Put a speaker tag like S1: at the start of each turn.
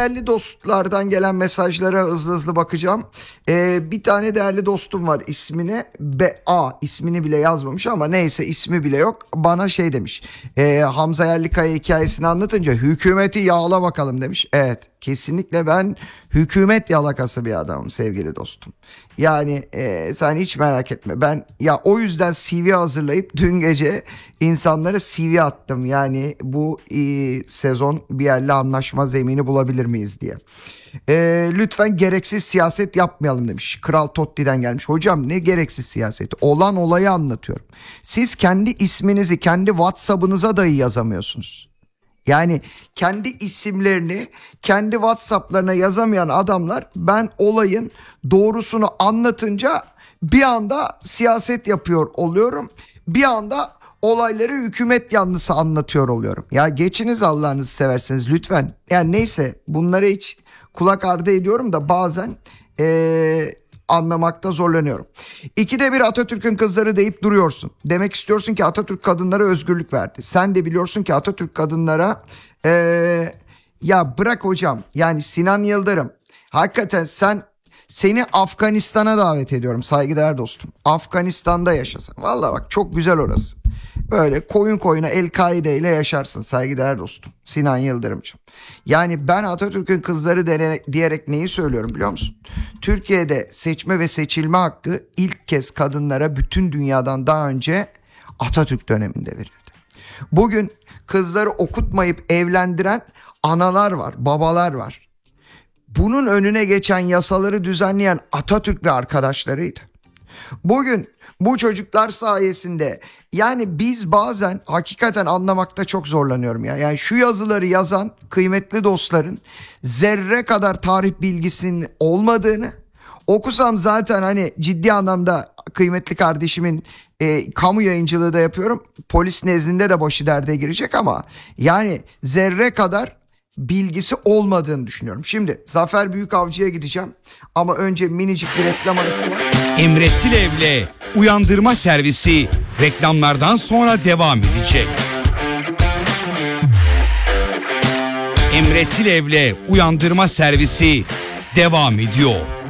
S1: değerli dostlardan gelen mesajlara hızlı bakacağım. Bir tane değerli dostum var, ismini ismini bile yazmamış ama neyse, ismi bile yok. Bana şey demiş, Hamza Yerlikaya hikayesini anlatınca hükümeti yağla bakalım demiş. Evet, kesinlikle ben hükümet yalakası bir adamım sevgili dostum. Yani sen hiç merak etme, ben ya o yüzden CV hazırlayıp dün gece insanlara CV attım. Yani bu sezon bir yerle anlaşma zemini bulabilir miyiz diye. Lütfen gereksiz siyaset yapmayalım demiş. Kral Totti'den gelmiş. Hocam ne gereksiz siyaseti? Olan olayı anlatıyorum. Siz kendi isminizi kendi WhatsApp'ınıza dahi yazamıyorsunuz. Yani kendi isimlerini kendi WhatsApp'larına yazamayan adamlar, ben olayın doğrusunu anlatınca bir anda siyaset yapıyor oluyorum. Bir anda olayları hükümet yanlısı anlatıyor oluyorum. Ya geçiniz, Allah'ınızı severseniz lütfen. Yani neyse, bunlara hiç kulak ardı ediyorum da bazen anlamakta zorlanıyorum. 2'de 1 Atatürk'ün kızları deyip duruyorsun. Demek istiyorsun ki Atatürk kadınlara özgürlük verdi. Sen de biliyorsun ki Atatürk kadınlara ya bırak hocam, yani Sinan Yıldırım, hakikaten seni Afganistan'a davet ediyorum saygıdeğer dostum. Afganistan'da yaşasan. Vallahi bak, çok güzel orası. Böyle koyun koyuna El-Kaide ile yaşarsın saygıdeğer dostum Sinan Yıldırımcığım. Yani ben Atatürk'ün kızları diyerek neyi söylüyorum biliyor musun? Türkiye'de seçme ve seçilme hakkı ilk kez kadınlara bütün dünyadan daha önce Atatürk döneminde verildi. Bugün kızları okutmayıp evlendiren analar var, babalar var. Bunun önüne geçen yasaları düzenleyen Atatürk ve arkadaşlarıydı. Bugün bu çocuklar sayesinde, yani biz bazen hakikaten anlamakta çok zorlanıyorum ya. Yani şu yazıları yazan kıymetli dostların zerre kadar tarih bilgisinin olmadığını, okusam zaten hani ciddi anlamda kıymetli kardeşimin kamu yayıncılığı da yapıyorum. Polis nezdinde de başı derde girecek ama yani zerre kadar bilgisi olmadığını düşünüyorum. Şimdi Zafer Büyükavcı'ya gideceğim ama önce minicik bir reklam arası var.
S2: Emre Tilev'le Uyandırma Servisi reklamlardan sonra devam edecek. Emre Tilev'le Uyandırma Servisi devam ediyor.